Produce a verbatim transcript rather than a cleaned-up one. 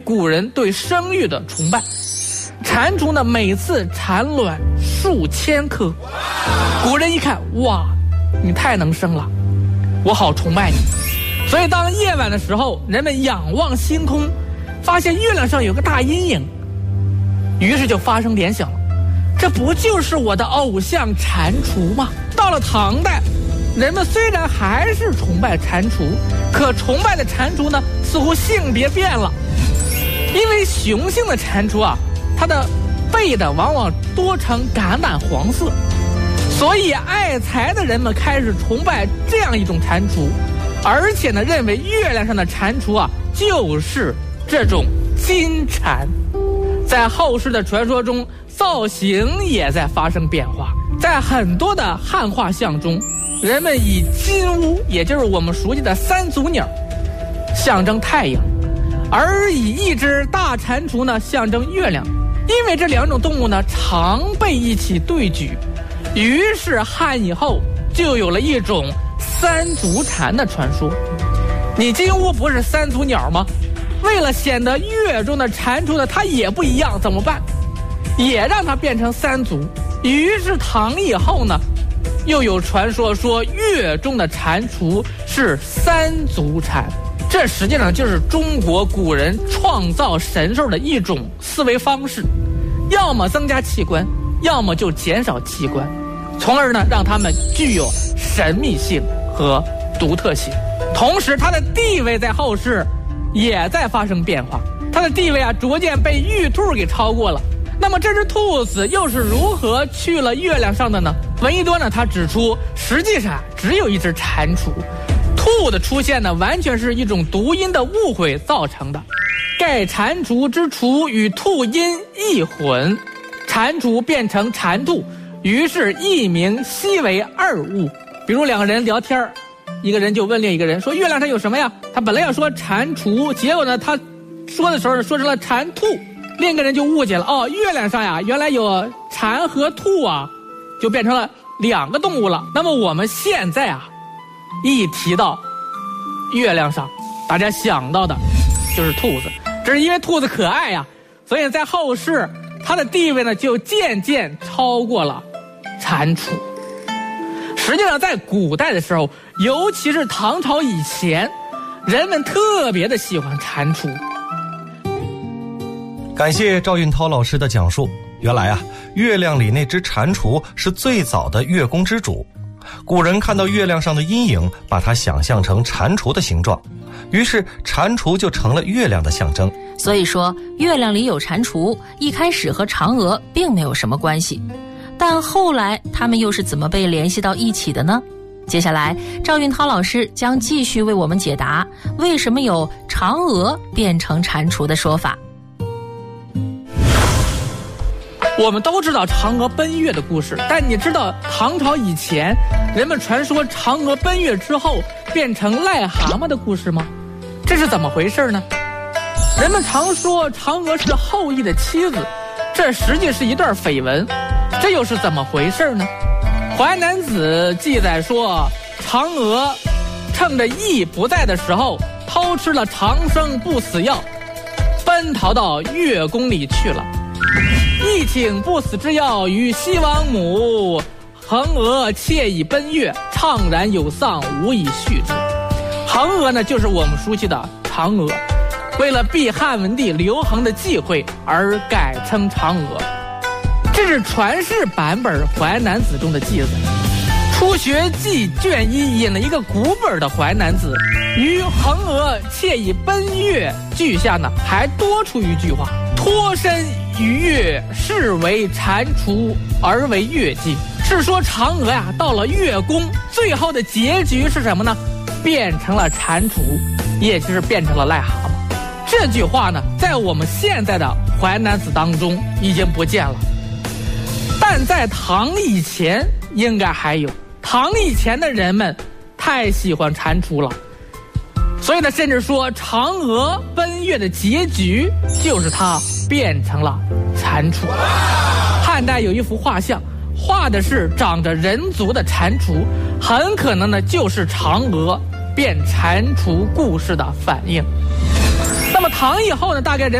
古人对生育的崇拜。蟾蜍呢，每次产卵数千颗，古人一看，哇，你太能生了，我好崇拜你。所以当夜晚的时候，人们仰望星空，发现月亮上有个大阴影，于是就发生联想了，这不就是我的偶像蟾蜍吗？到了唐代，人们虽然还是崇拜蟾蜍，可崇拜的蟾蜍呢，似乎性别变了。因为雄性的蟾蜍啊，它的背的往往多呈橄榄黄色，所以爱财的人们开始崇拜这样一种蟾蜍，而且呢，认为月亮上的蟾蜍啊，就是这种金蟾。在后世的传说中，造型也在发生变化。在很多的汉画像中，人们以金乌，也就是我们熟悉的三足鸟，象征太阳，而以一只大蟾蜍呢，象征月亮。因为这两种动物呢，常被一起对举，于是汉以后就有了一种三足蟾的传说。你金乌不是三足鸟吗？为了显得月中的蟾蜍呢，它也不一样，怎么办？也让它变成三足。于是唐以后呢，又有传说说月中的蟾蜍是三足蟾。这实际上就是中国古人创造神兽的一种思维方式，要么增加器官，要么就减少器官，从而呢让它们具有神秘性和独特性。同时它的地位在后世也在发生变化，它的地位啊逐渐被玉兔给超过了。那么这只兔子又是如何去了月亮上的呢？闻一多呢，他指出，实际上只有一只蟾蜍，兔的出现呢，完全是一种读音的误会造成的。盖蟾蜍之蜍与兔音一混，蟾蜍变成蟾兔，于是一名悉为二物。比如两个人聊天，一个人就问另一个人说，月亮上有什么呀？他本来要说蟾蜍，结果呢他说的时候说成了蟾兔，另一个人就误解了，哦，月亮上呀原来有蟾和兔啊，就变成了两个动物了。那么我们现在啊一提到月亮上，大家想到的就是兔子，这是因为兔子可爱呀，所以在后世它的地位呢就渐渐超过了蟾蜍。实际上在古代的时候，尤其是唐朝以前，人们特别的喜欢蟾蜍。 感谢赵运涛老师的讲述。原来啊，月亮里那只蟾蜍是最早的月宫之主。古人看到月亮上的阴影，把它想象成蟾蜍的形状，于是蟾蜍就成了月亮的象征。 所以说，月亮里有蟾蜍，一开始和嫦娥并没有什么关系，但后来他们又是怎么被联系到一起的呢？接下来，赵运涛老师将继续为我们解答为什么有嫦娥变成蟾蜍的说法。 我们都知道嫦娥奔月的故事，但你知道唐朝以前人们传说嫦娥奔月之后变成癞蛤蟆的故事吗？这是怎么回事呢？人们常说嫦娥是后羿的妻子，这实际是一段绯闻，这又是怎么回事呢？淮南子记载说，嫦娥趁着羿不在的时候偷吃了长生不死药，奔逃到月宫里去了。羿请不死之药于西王母，嫦娥窃以奔月，怅然有丧，无以续之。嫦娥呢，就是我们熟悉的嫦娥，为了避汉文帝刘恒的忌讳而改称嫦娥。这是传世版本淮南子中的记载。初学记卷一引了一个古本的淮南子，于嫦娥窃以奔月句下呢，还多出一句话：脱身于月，是为蟾蜍而为月尽。是说嫦娥呀，到了月宫，最后的结局是什么呢？变成了蟾蜍，也就是变成了癞蛤蟆。这句话呢，在我们现在的淮南子当中已经不见了，但在唐以前应该还有。唐以前的人们太喜欢蟾蜍了，所以呢，甚至说嫦娥奔月的结局就是它变成了蟾蜍。汉代有一幅画像，画的是长着人足的蟾蜍，很可能呢就是嫦娥变蟾蜍故事的反应。那么唐以后呢，大概人